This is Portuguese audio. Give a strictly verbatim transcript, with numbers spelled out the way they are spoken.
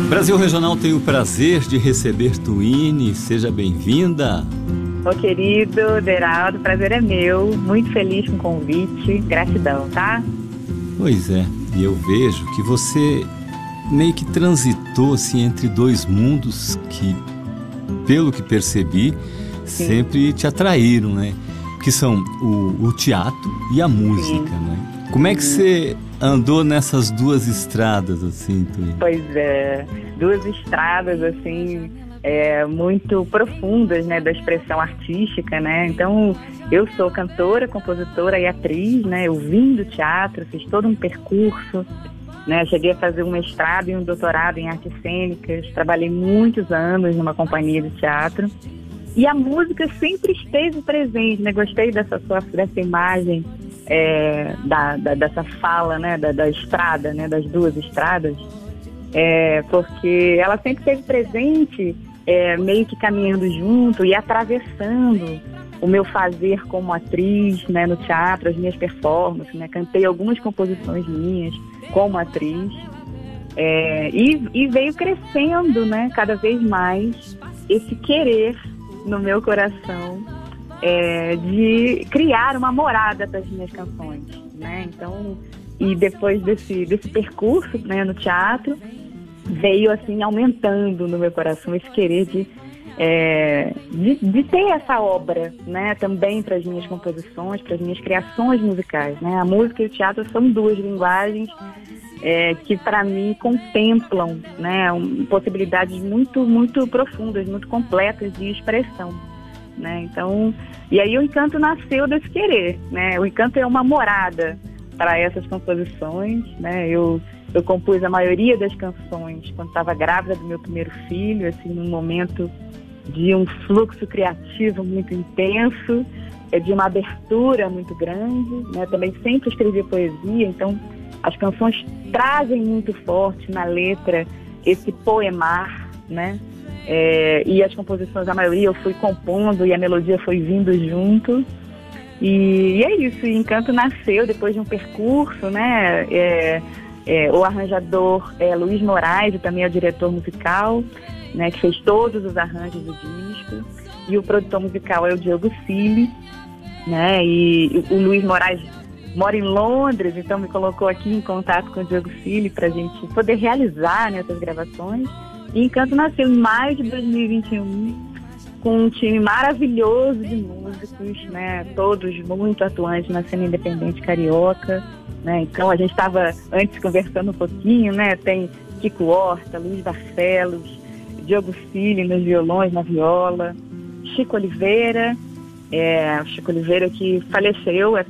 Brasil Regional tem o prazer de receber Twine. Seja bem-vinda. Ô querido Deraldo, o prazer é meu. Muito feliz com o convite. Gratidão, tá? Pois é, e eu vejo que você meio que transitou assim, entre dois mundos que, pelo que percebi, Sim. sempre te atraíram, né? Que são o, o teatro e a música, Sim. né? Como é que você andou nessas duas estradas, assim, Twine? Pois é, duas estradas, assim, é, muito profundas, né, da expressão artística, né? Então, eu sou cantora, compositora e atriz, né? Eu vim do teatro, fiz todo um percurso, né? Cheguei a fazer um mestrado e um doutorado em artes cênicas, trabalhei muitos anos numa companhia de teatro. E a música sempre esteve presente, né? Gostei dessa, sua, dessa imagem, é, da, da, dessa fala, né? Da, da estrada, né? Das duas estradas, é, porque ela sempre esteve presente, é, meio que caminhando junto e atravessando o meu fazer como atriz, né? No teatro, as minhas performances, né? Cantei algumas composições minhas como atriz, é, e, e veio crescendo, né? Cada vez mais esse querer no meu coração, é, de criar uma morada para as minhas canções, né? Então, e depois desse, desse percurso, né, no teatro, veio assim aumentando no meu coração esse querer de, é, de, de ter essa obra, né, também para as minhas composições, para as minhas criações musicais, né? A música e o teatro são duas linguagens É, que para mim contemplam, né, um, possibilidades muito, muito profundas, muito completas de expressão, né? Então, e aí o encanto nasceu desse querer, né? O encanto é uma morada para essas composições, né? Eu, eu compus a maioria das canções quando estava grávida do meu primeiro filho, assim, num momento de um fluxo criativo muito intenso, é, de uma abertura muito grande, né? Também sempre escrevi poesia, então as canções trazem muito forte na letra esse poemar, né? É, e as composições, a maioria eu fui compondo e a melodia foi vindo junto. E, e é isso, e Encanto nasceu depois de um percurso, né? É, é, o arranjador é Luiz Moraes, e também é o diretor musical, né? Que fez todos os arranjos do disco. E o produtor musical é o Diogo Cili, né? E o Luiz Moraes mora em Londres, então me colocou aqui em contato com o Diogo Cili para a gente poder realizar, né, essas gravações. E Encanto nasceu em maio de dois mil e vinte e um, com um time maravilhoso de músicos, né, todos muito atuantes na cena independente carioca, né? Então a gente estava antes conversando um pouquinho, né? Tem Kiko Horta, Luiz Barcelos, Diogo Cili nos violões, na viola, Chico Oliveira, é, Chico Oliveira que faleceu